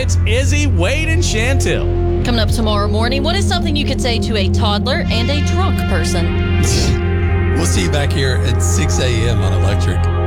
It's Izzy, Wade, and Chantil. Coming up tomorrow morning, what is something you could say to a toddler and a drunk person? We'll see you back here at 6 a.m. on Electric.